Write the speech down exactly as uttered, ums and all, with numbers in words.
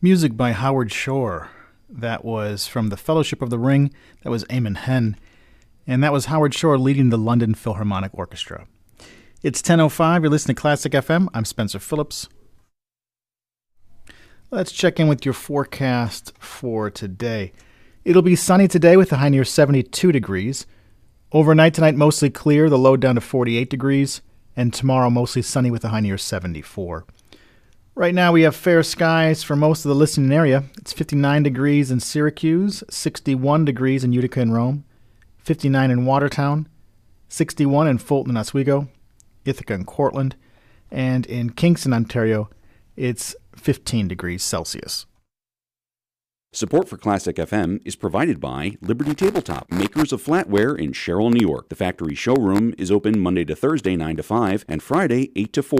Music by Howard Shore. That was from The Fellowship of the Ring. That was Eamon Henn. And that was Howard Shore leading the London Philharmonic Orchestra. It's ten oh five. You're listening to Classic F M. I'm Spencer Phillips. Let's check in with your forecast for today. It'll be sunny today with a high near seventy-two degrees. Overnight tonight, mostly clear, the low down to forty-eight degrees. And tomorrow, mostly sunny with a high near seventy-four. Right now, we have fair skies for most of the listening area. It's fifty-nine degrees in Syracuse, sixty-one degrees in Utica and Rome, fifty-nine in Watertown, sixty-one in Fulton and Oswego, Ithaca and Cortland, and in Kingston, Ontario, it's fifteen degrees Celsius. Support for Classic F M is provided by Liberty Tabletop, makers of flatware in Sherrill, New York. The factory showroom is open Monday to Thursday, nine to five, and Friday, eight to four.